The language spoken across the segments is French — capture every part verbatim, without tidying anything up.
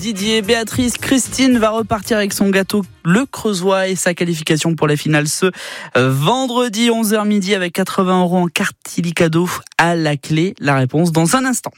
Didier, Béatrice, Christine va repartir avec son gâteau Le Creusois et sa qualification pour la finale ce vendredi onze heures midi avec quatre-vingts euros en carte Illicado à la clé. La réponse dans un instant.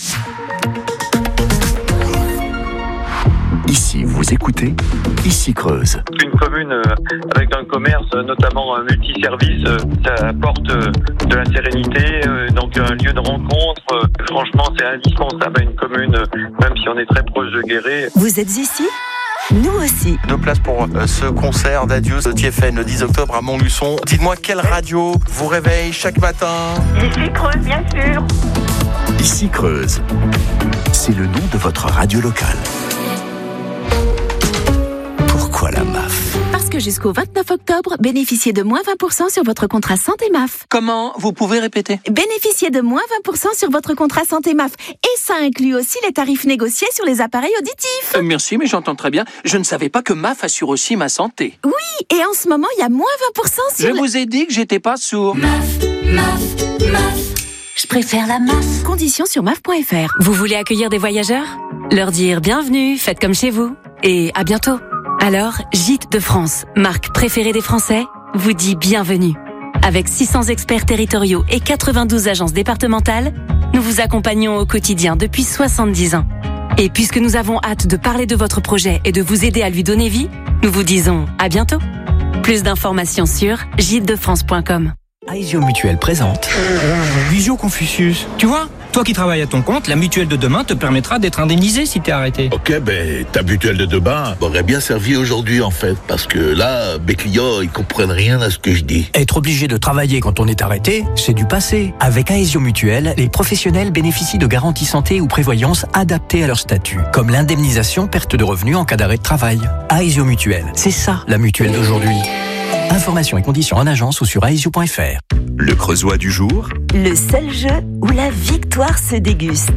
Ici, vous écoutez, ici Creuse. Une commune avec un commerce, notamment un multiservice, ça apporte de la sérénité, donc un lieu de rencontre. Franchement, c'est indispensable à une commune, même si on est très proche de Guéret. Vous êtes ici ? Nous aussi. Deux places pour ce concert d'adieu de T F N le dix octobre à Montluçon. Dites-moi quelle radio vous réveille chaque matin ? Ici Creuse, bien sûr. Ici Creuse. C'est le nom de votre radio locale. Pourquoi la M A F ? Parce que jusqu'au vingt-neuf octobre, bénéficiez de moins vingt pour cent sur votre contrat santé M A F. Comment ? Vous pouvez répéter ? Bénéficiez de moins vingt pour cent sur votre contrat santé M A F. Et ça inclut aussi les tarifs négociés sur les appareils auditifs. Euh, merci, mais j'entends très bien. Je ne savais pas que M A F assure aussi ma santé. Oui, et en ce moment, il y a moins vingt pour cent sur... Je le... vous ai dit que j'étais pas sourd. M A F, M A F, M A F. Je préfère la M A F. Conditions sur M A F point F R. Vous voulez accueillir des voyageurs ? Leur dire bienvenue, faites comme chez vous. Et à bientôt. Alors, Gîtes de France, marque préférée des Français, vous dit bienvenue. Avec six cents experts territoriaux et quatre-vingt-douze agences départementales, nous vous accompagnons au quotidien depuis soixante-dix ans. Et puisque nous avons hâte de parler de votre projet et de vous aider à lui donner vie, nous vous disons à bientôt. Plus d'informations sur gîtes de france point com. Aesio Mutuelle présente Visio Confucius. Tu vois, toi qui travailles à ton compte, la mutuelle de demain te permettra d'être indemnisé si t'es arrêté. Ok, ben ta mutuelle de demain m'aurait bien servi aujourd'hui en fait, parce que là, mes clients, ils comprennent rien à ce que je dis. Être obligé de travailler quand on est arrêté, c'est du passé. Avec Aesio Mutuelle, les professionnels bénéficient de garanties santé ou prévoyance adaptées à leur statut, comme l'indemnisation perte de revenus en cas d'arrêt de travail. Aesio Mutuelle, c'est ça la mutuelle d'aujourd'hui. Informations et conditions en agence ou sur aesio point F R. Le Creusois du jour. Le seul jeu où la victoire se déguste.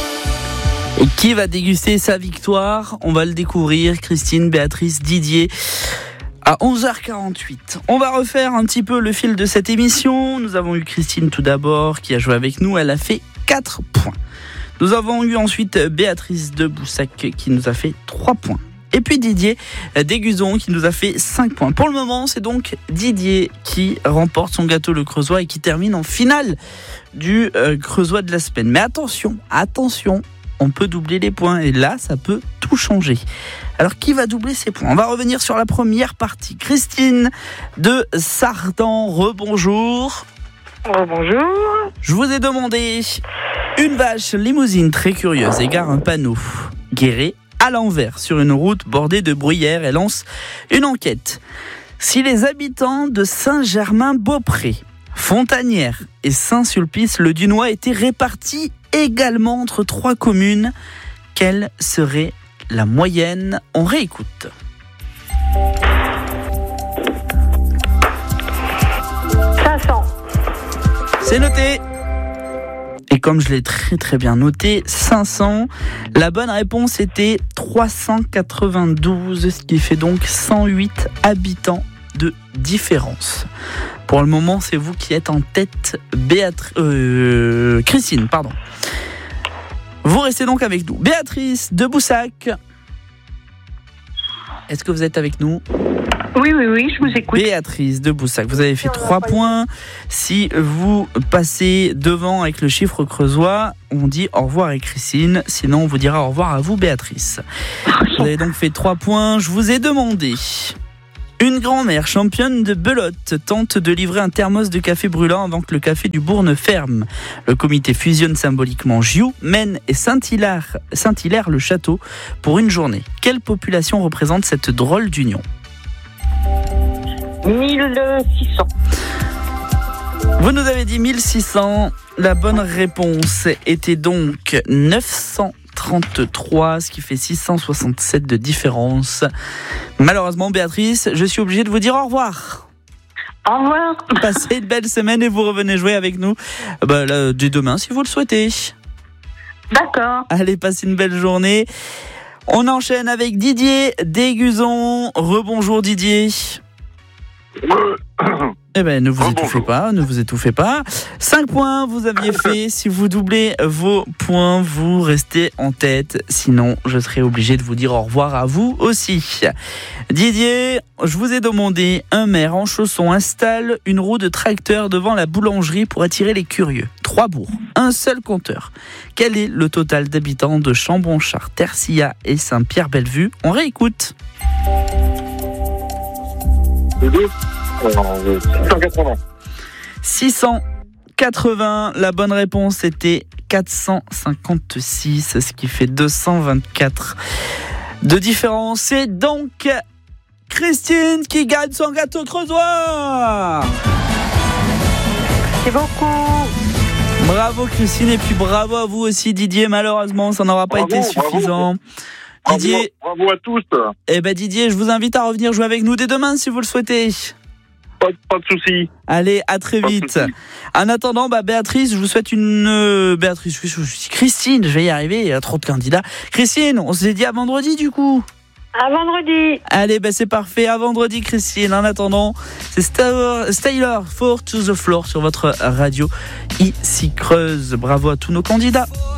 Et qui va déguster sa victoire ? On va le découvrir. Christine, Béatrice, Didier. À onze heures quarante-huit. On va refaire un petit peu le fil de cette émission. Nous avons eu Christine tout d'abord qui a joué avec nous. Elle a fait quatre points. Nous avons eu ensuite Béatrice de Boussac qui nous a fait trois points. Et puis Didier Déguzon qui nous a fait cinq points. Pour le moment, c'est donc Didier qui remporte son gâteau Le Creusois et qui termine en finale du euh, Creusois de la semaine. Mais attention, attention, on peut doubler les points et là, ça peut tout changer. Alors, qui va doubler ses points ? On va revenir sur la première partie. Christine de Sardan, rebonjour. Rebonjour. Je vous ai demandé une vache limousine très curieuse égare un panneau Guéret à l'envers sur une route bordée de bruyères et lance une enquête. Si les habitants de Saint-Germain-Beaupré, Fontanière et Saint-Sulpice-le-Dunois étaient répartis également entre trois communes, quelle serait la moyenne ? On réécoute. cinq cents. C'est noté. Et comme je l'ai très très bien noté, cinq cents. La bonne réponse était trois cent quatre-vingt-douze, ce qui fait donc cent huit habitants de différence. Pour le moment, c'est vous qui êtes en tête, Béatrice, euh, Christine, pardon. Vous restez donc avec nous. Béatrice de Boussac. Est-ce que vous êtes avec nous ? Oui, oui, oui, je vous écoute. Béatrice de Boussac, vous avez fait trois points. Si vous passez devant avec le chiffre creusois, on dit au revoir à Christine. Sinon, on vous dira au revoir à vous, Béatrice. Vous avez donc fait trois points. Je vous ai demandé. Une grand-mère championne de belote tente de livrer un thermos de café brûlant avant que le café du bourg ne ferme. Le comité fusionne symboliquement Gioux, Maine et Saint-Hilaire, Saint-Hilaire-le-Château pour une journée. Quelle population représente cette drôle d'union ? mille six cents. Vous nous avez dit mille six cents. La bonne réponse était donc neuf cent trente-trois, ce qui fait six cent soixante-sept de différence. Malheureusement, Béatrice, je suis obligé de vous dire au revoir. Au revoir. Passez une belle semaine et vous revenez jouer avec nous bah, là, dès demain si vous le souhaitez. D'accord. Allez, passez une belle journée. On enchaîne avec Didier Déguzon. Rebonjour Didier. Euh, Eh ben, ne vous Oh, étouffez bonjour. pas, ne vous étouffez pas. cinq points, vous aviez fait. Si vous doublez vos points, vous restez en tête. Sinon, je serai obligé de vous dire au revoir à vous aussi. Didier, je vous ai demandé, un maire en chaussons installe une roue de tracteur devant la boulangerie pour attirer les curieux. Trois bourgs, un seul compteur. Quel est le total d'habitants de Chambon-Chart, Tercilla et Saint-Pierre-Bellevue? On réécoute. six cent quatre-vingts. six cent quatre-vingts, la bonne réponse était quatre cent cinquante-six, ce qui fait deux cent vingt-quatre de différence. C'est donc Christine qui gagne son gâteau creusoir. Merci beaucoup. Bravo Christine, et puis bravo à vous aussi Didier. Malheureusement, ça n'aura pas Bravo, été suffisant. Bravo, Didier, bravo à tous. eh ben Didier, je vous invite à revenir jouer avec nous dès demain si vous le souhaitez. Pas, pas de soucis. Allez, à très Pas de vite. soucis. En attendant, bah, Béatrice, je vous souhaite une... euh, Béatrice, oui, je suis Christine, je vais y arriver, il y a trop de candidats. Christine, on s'est dit à vendredi du coup. À vendredi. Allez, bah, c'est parfait, à vendredi Christine. En attendant, c'est Styler, Four to the Floor sur votre radio ici Creuse. Bravo à tous nos candidats.